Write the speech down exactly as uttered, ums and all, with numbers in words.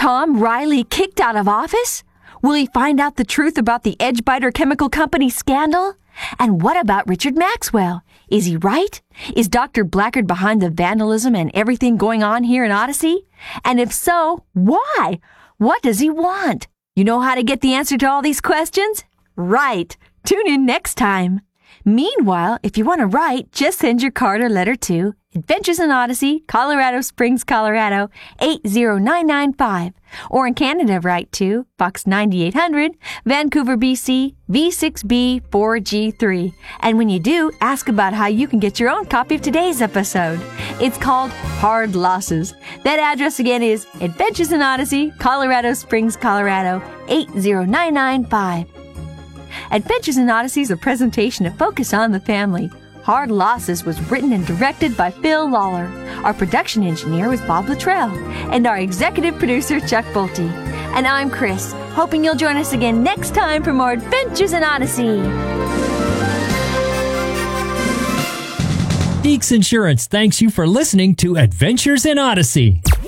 Tom Riley kicked out of office? Will he find out the truth about the Edgebiter Chemical Company scandal? And what about Richard Maxwell? Is he right? Is Doctor Blackard behind the vandalism and everything going on here in Odyssey? And if so, why? What does he want? You know how to get the answer to all these questions? Right. Tune in next time. Meanwhile, if you want to write, just send your card or letter to Adventures in Odyssey, Colorado Springs, Colorado, eight zero nine nine five. Or in Canada, write to Box ninety-eight hundred, Vancouver, B C, V six B four G three. And when you do, ask about how you can get your own copy of today's episode. It's called Hard Losses. That address again is Adventures in Odyssey, Colorado Springs, Colorado, eight zero nine nine five. Adventures in Odyssey is a presentation of Focus on the Family. Hard Losses was written and directed by Phil Lawler. Our production engineer was Bob Luttrell, and our executive producer, Chuck Bolte. And I'm Chris, hoping you'll join us again next time for more Adventures in Odyssey. Deeks Insurance thanks you for listening to Adventures in Odyssey.